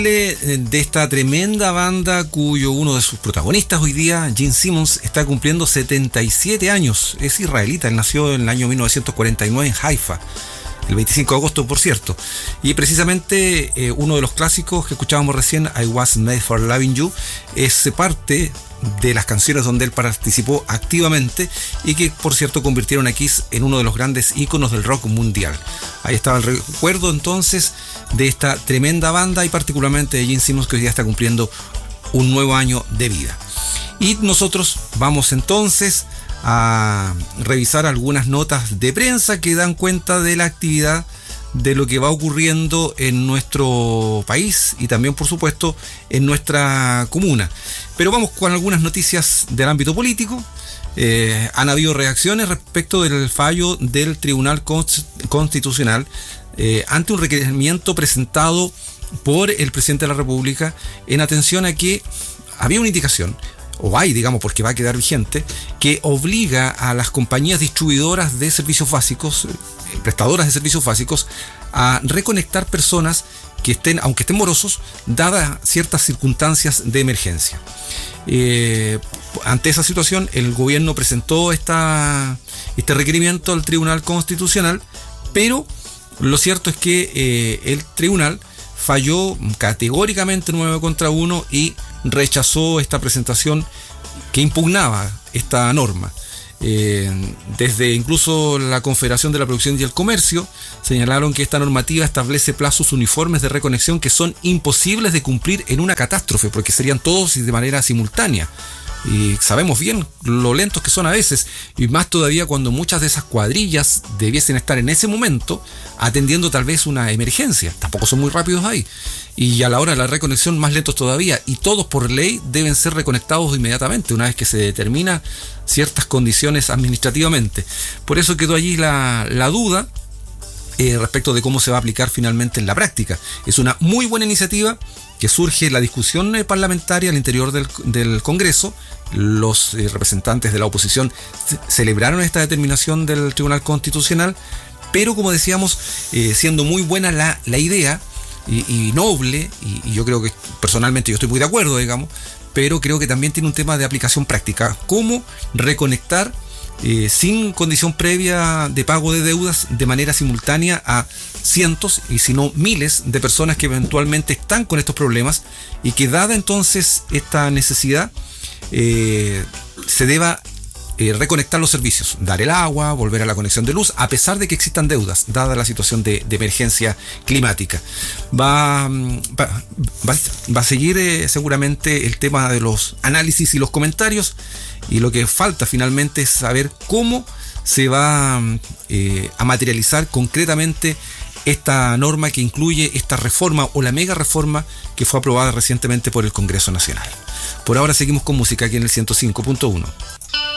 De esta tremenda banda cuyo uno de sus protagonistas hoy día, Gene Simmons, está cumpliendo 77 años. Es israelita, él nació en el año 1949 en Haifa, el 25 de agosto, por cierto. Y precisamente uno de los clásicos que escuchábamos recién, I Was Made for Loving You, es parte de las canciones donde él participó activamente y que, por cierto, convirtieron a Kiss en uno de los grandes íconos del rock mundial. Ahí estaba el recuerdo entonces de esta tremenda banda y particularmente de Gene Simmons, que hoy día está cumpliendo un nuevo año de vida. Y nosotros vamos entonces a revisar algunas notas de prensa que dan cuenta de la actividad de lo que va ocurriendo en nuestro país y también, por supuesto, en nuestra comuna. Pero vamos con algunas noticias del ámbito político. Han habido reacciones respecto del fallo del Tribunal Constitucional ante un requerimiento presentado por el presidente de la República en atención a que había una indicación, o hay, digamos, porque va a quedar vigente, que obliga a las compañías distribuidoras de servicios básicos, prestadoras de servicios básicos, a reconectar personas que estén, aunque estén morosos, dadas ciertas circunstancias de emergencia. Ante esa situación, el gobierno presentó este requerimiento al Tribunal Constitucional, pero lo cierto es que el tribunal falló categóricamente 9-1 y rechazó esta presentación que impugnaba esta norma. Desde incluso la Confederación de la Producción y el Comercio señalaron que esta normativa establece plazos uniformes de reconexión que son imposibles de cumplir en una catástrofe, porque serían todos de manera simultánea. Y sabemos bien lo lentos que son a veces, y más todavía cuando muchas de esas cuadrillas debiesen estar en ese momento atendiendo tal vez una emergencia. Tampoco son muy rápidos ahí. Y a la hora de la reconexión más lentos todavía, y todos por ley deben ser reconectados inmediatamente una vez que se determina ciertas condiciones administrativamente. Por eso quedó allí la duda respecto de cómo se va a aplicar finalmente en la práctica. Es una muy buena iniciativa que surge la discusión parlamentaria al interior del Congreso. Los representantes de la oposición celebraron esta determinación del Tribunal Constitucional, pero como decíamos, siendo muy buena la idea y noble, y yo creo que personalmente yo estoy muy de acuerdo, digamos, pero creo que también tiene un tema de aplicación práctica. ¿Cómo reconectar sin condición previa de pago de deudas de manera simultánea a cientos y si no miles de personas que eventualmente están con estos problemas, y que dada entonces esta necesidad se deba reconectar los servicios, dar el agua, volver a la conexión de luz, a pesar de que existan deudas, dada la situación de emergencia climática? Va a seguir seguramente el tema de los análisis y los comentarios, y lo que falta finalmente es saber cómo se va a materializar concretamente esta norma que incluye esta reforma o la mega reforma que fue aprobada recientemente por el Congreso Nacional. Por ahora seguimos con música aquí en el 105.1.